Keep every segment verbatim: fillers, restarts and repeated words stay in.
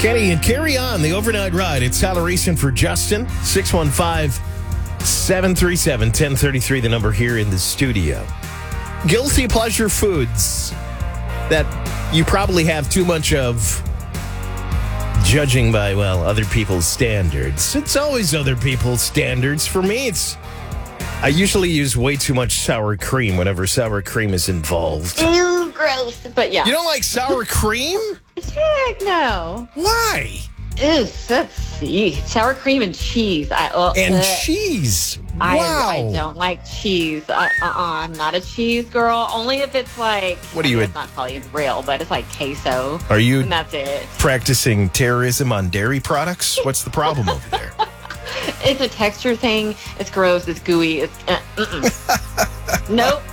Kenny and Carry On, the overnight ride. It's Salarisan for Justin. six one five, seven three seven, one zero three three, the number here in the studio. Guilty pleasure foods that you probably have too much of, judging by, well, other people's standards. It's always other people's standards. For me, it's... I usually use way too much sour cream whenever sour cream is involved. Ew, gross. But yeah. You don't like sour cream? Heck no. Why? Ew, let's see. Sour cream and cheese. I, uh, And uh, cheese. I, Wow. I don't like cheese. Uh, uh-uh, I'm not a cheese girl. Only if it's like... What are you I mean, at- It's not probably real, but it's like queso. Are you And that's it. practicing terrorism on dairy products? What's the problem over there? It's a texture thing. It's gross. It's gooey. It's... Uh, mm-mm. Nope.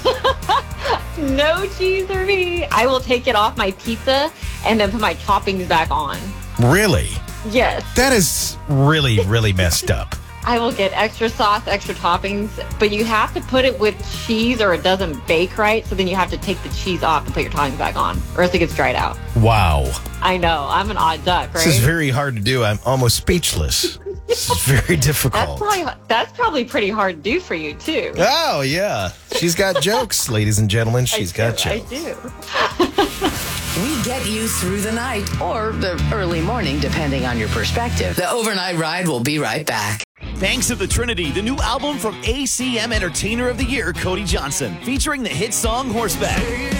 No cheese for me. I will take it off my pizza and then put my toppings back on. Really? Yes. That is really, really messed up. I will get extra sauce, extra toppings, but you have to put it with cheese or it doesn't bake right. So then you have to take the cheese off and put your toppings back on or else it gets dried out. Wow. I know. I'm an odd duck, right? This is very hard to do. I'm almost speechless. This is very That's difficult. probably, that's probably pretty hard to do for you, too. Oh, yeah. She's got jokes, ladies and gentlemen. She's I got do, jokes. I do. We get you through the night or the early morning, depending on your perspective. The overnight ride will be right back. Banks of the Trinity, the new album from A C M Entertainer of the Year, Cody Johnson, featuring the hit song Horseback.